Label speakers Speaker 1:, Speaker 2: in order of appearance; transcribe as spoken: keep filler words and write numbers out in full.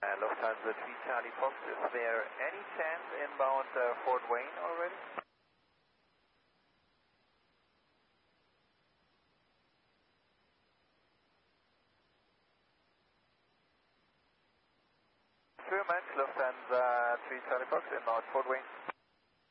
Speaker 1: Uh, Lufthansa three Charlie Fox, is there any chance inbound uh, Fort Wayne already? Very much, Lufthansa three Charlie Fox, inbound Fort Wayne.